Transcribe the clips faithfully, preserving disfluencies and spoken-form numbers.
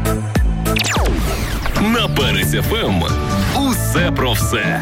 На Перець еф ем усе про все.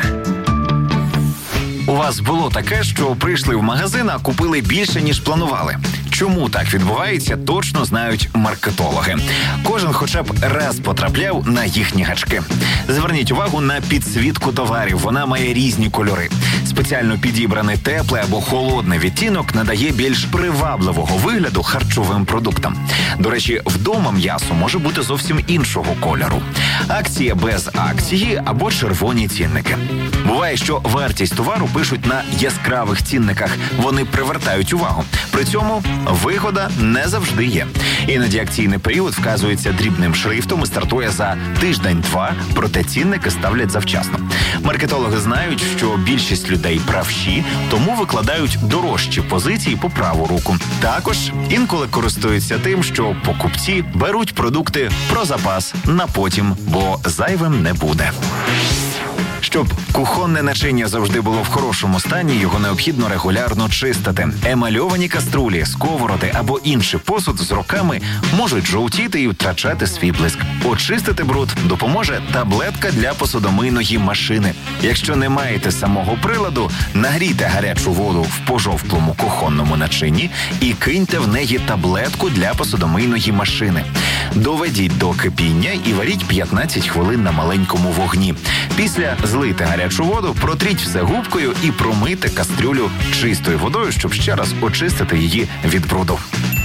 У вас було таке, що прийшли в магазин, а купили більше, ніж планували? Чому так відбувається, точно знають маркетологи. Кожен хоча б раз потрапляв на їхні гачки. Зверніть увагу на підсвітку товарів. Вона має різні кольори. Спеціально підібраний теплий або холодний відтінок надає більш привабливого вигляду харчовим продуктам. До речі, вдома м'ясо може бути зовсім іншого кольору. Акція без акції або червоні цінники. Буває, що вартість товару пишуть на яскравих цінниках. Вони привертають увагу. При цьому вигода не завжди є. Іноді акційний період вказується дрібним шрифтом і стартує за тиждень-два, проте цінники ставлять завчасно. Маркетологи знають, що більшість людей правші, тому викладають дорожчі позиції по праву руку. Також інколи користуються тим, що покупці беруть продукти про запас на потім, бо зайвим не буде. Щоб кухонне начиння завжди було в хорошому стані, його необхідно регулярно чистити. Емальовані каструлі, сковороди або інший посуд з роками можуть жовтіти і втрачати свій блиск. Очистити бруд допоможе таблетка для посудомийної машини. Якщо не маєте самого приладу, нагрійте гарячу воду в пожовклому кухонному начинні і киньте в неї таблетку для посудомийної машини. Доведіть до кипіння і варіть п'ятнадцять хвилин на маленькому вогні. Після злийте гарячу воду, протріть все губкою і промийте кастрюлю чистою водою, щоб ще раз очистити її від бруду.